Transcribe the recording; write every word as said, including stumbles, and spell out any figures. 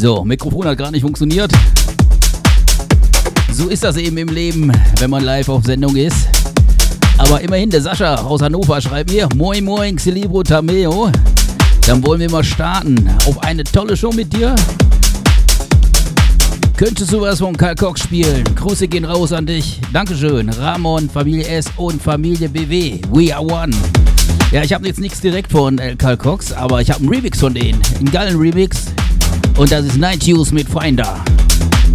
So, Mikrofon hat gerade nicht funktioniert. So ist das eben im Leben, wenn man live auf Sendung ist. Aber immerhin, der Sascha aus Hannover schreibt mir: Moin Moin, Xilibro Tameo. Dann wollen wir mal starten auf eine tolle Show mit dir. Könntest du was von Karl Cox spielen? Grüße gehen raus an dich. Dankeschön. Ramon, Familie S und Familie B W. We are one. Ja, ich habe jetzt nichts direkt von äh, Karl Cox, aber ich habe einen Remix von denen. Einen geilen Remix. Und das ist Night Use mit Finder.